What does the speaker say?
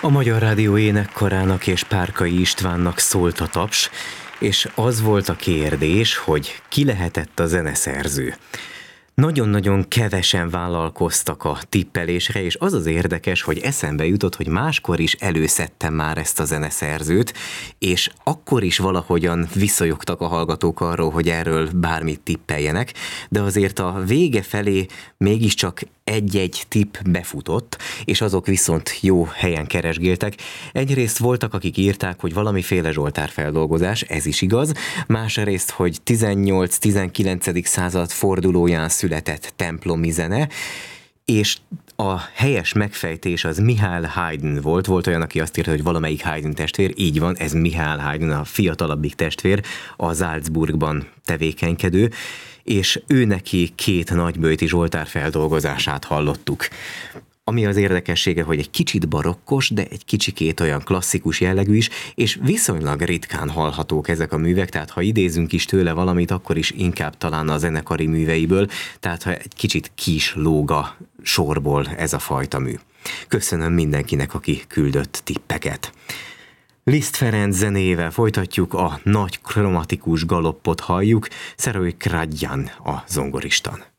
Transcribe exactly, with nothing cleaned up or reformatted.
A Magyar Rádió énekkarának és Párkai Istvánnak szólt a taps, és az volt a kérdés, hogy ki lehetett a zeneszerző. Nagyon-nagyon kevesen vállalkoztak a tippelésre, és az az érdekes, hogy eszembe jutott, hogy máskor is előszedtem már ezt a zeneszerzőt, és akkor is valahogyan visszajogtak a hallgatók arról, hogy erről bármit tippeljenek, de azért a vége felé mégiscsak egy-egy tipp befutott, és azok viszont jó helyen keresgéltek. Egyrészt voltak, akik írták, hogy valamiféle Zsoltár feldolgozás, ez is igaz, másrészt, hogy tizennyolc-tizenkilencedik század fordulóján született templomi zene, és a helyes megfejtés az Mihály Haydn volt. Volt olyan, aki azt írta, hogy valamelyik Haydn testvér, így van, ez Mihály Haydn, a fiatalabbik testvér, a Salzburgban tevékenykedő, és ő neki két nagyböjti Zsoltár feldolgozását hallottuk. Ami az érdekessége, hogy egy kicsit barokkos, de egy kicsikét olyan klasszikus jellegű is, és viszonylag ritkán hallhatók ezek a művek, tehát ha idézünk is tőle valamit, akkor is inkább talán a zenekari műveiből, tehát ha egy kicsit ki is lóg a sorból ez a fajta mű. Köszönöm mindenkinek, aki küldött tippeket. Liszt Ferenc zenéjével folytatjuk, a nagy kromatikus galoppot halljuk, Szeroly Kradjan a zongoristan.